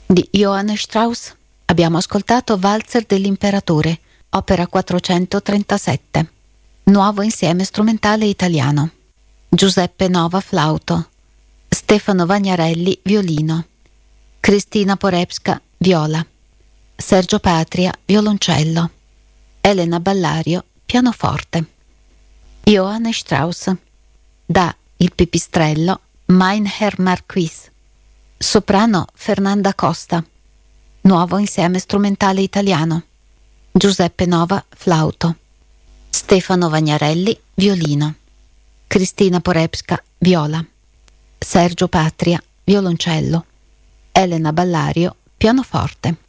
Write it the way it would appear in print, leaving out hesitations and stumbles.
Di Johann Strauss abbiamo ascoltato Valzer dell'Imperatore, opera 437, nuovo insieme strumentale italiano. Giuseppe Nova flauto, Stefano Vagnarelli violino, Cristina Porepska viola, Sergio Patria violoncello, Elena Ballario pianoforte. Johann Strauss da Il Pipistrello Mein Herr Marquis, soprano Fernanda Costa, nuovo insieme strumentale italiano. Giuseppe Nova flauto, Stefano Vagnarelli violino, Cristina Porepska viola, Sergio Patria violoncello, Elena Ballario pianoforte.